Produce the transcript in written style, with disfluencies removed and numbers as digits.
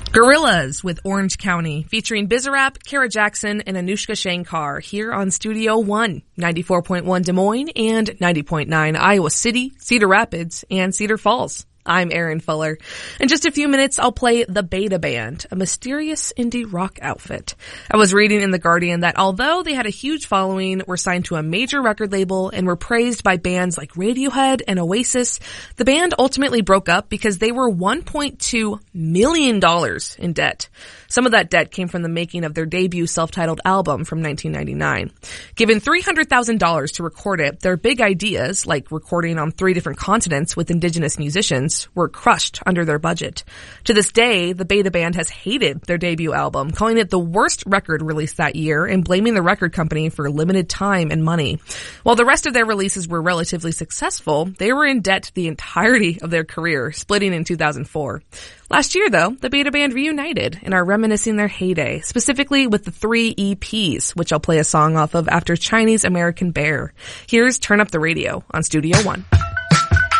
Gorillaz with Orange County, featuring Bizarrap, Kara Jackson, and Anushka Shankar here on Studio One, 94.1 Des Moines and 90.9 Iowa City, Cedar Rapids, and Cedar Falls. I'm Erin Fuller. In just a few minutes, I'll play The Beta Band, a mysterious indie rock outfit. I was reading in The Guardian that although they had a huge following, were signed to a major record label, and were praised by bands like Radiohead and Oasis, the band ultimately broke up because they were $1.2 million in debt. Some of that debt came from the making of their debut self-titled album from 1999. Given $300,000 to record it, their big ideas, like recording on 3 different continents with indigenous musicians, were crushed under their budget. To this day, the Beta Band has hated their debut album, calling it the worst record released that year and blaming the record company for limited time and money. While the rest of their releases were relatively successful, they were in debt the entirety of their career, splitting in 2004. Last year, though, the Beta Band reunited and are reminiscing their heyday, specifically with the 3 EPs, which I'll play a song off of after Chinese American Bear. Here's Turn Up the Radio on Studio One.